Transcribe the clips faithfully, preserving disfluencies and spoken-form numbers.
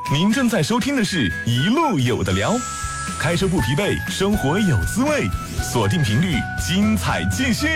您正在收听的是一路有的聊，开车不疲惫，生活有滋味，锁定频率，精彩继续。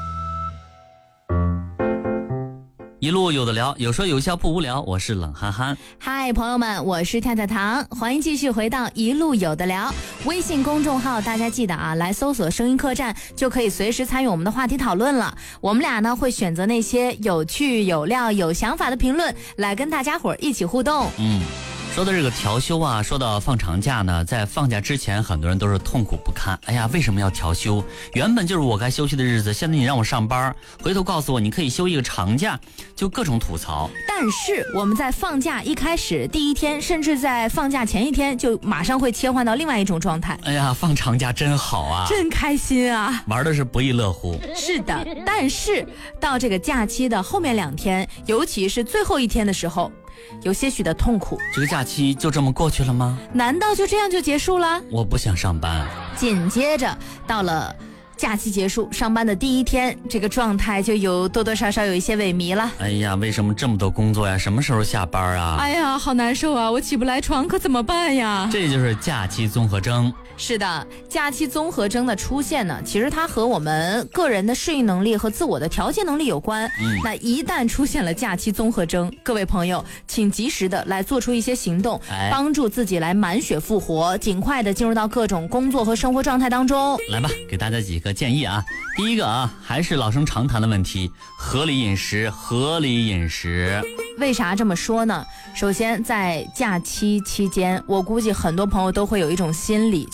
一路有的聊，有说有笑不无聊，我是冷憨憨。 嗨，朋友们，我是跳跳糖，欢迎继续回到一路有的聊。微信公众号大家记得啊，来搜索声音客栈就可以随时参与我们的话题讨论了。我们俩呢会选择那些有趣有料有想法的评论来跟大家伙儿一起互动。 嗯，说到这个调休啊，说到放长假呢，在放假之前很多人都是痛苦不堪。哎呀，为什么要调休？原本就是我该休息的日子，现在你让我上班，回头告诉我你可以休一个长假，就各种吐槽。 但是我们在放假一开始第一天，甚至在放假前一天，就马上会切换到另外一种状态。 哎呀，放长假真好啊， 真开心啊， 玩的是不亦乐乎。 是的，但是到这个假期的后面两天，尤其是最后一天的时候，有些许的痛苦。 这个假期就这么过去了吗？ 难道就这样就结束了？ 我不想上班。 紧接着到了假期结束，上班的第一天，这个状态就有多多少少有一些萎靡了。 哎呀，为什么这么多工作呀？什么时候下班啊？ 哎呀，好难受啊，我起不来床，可怎么办呀？ 这就是假期综合征。 是的，假期综合征的出现呢，其实它和我们个人的适应能力和自我的调节能力有关。嗯，那一旦出现了假期综合征，各位朋友，请及时的来做出一些行动，哎、帮助自己来满血复活，尽快的进入到各种工作和生活状态当中。 来吧，给大家几个建议啊。第一个啊，还是老生常谈的问题，合理饮食，合理饮食。 为啥这么说呢？首先，在假期期间，我估计很多朋友都会有一种心理。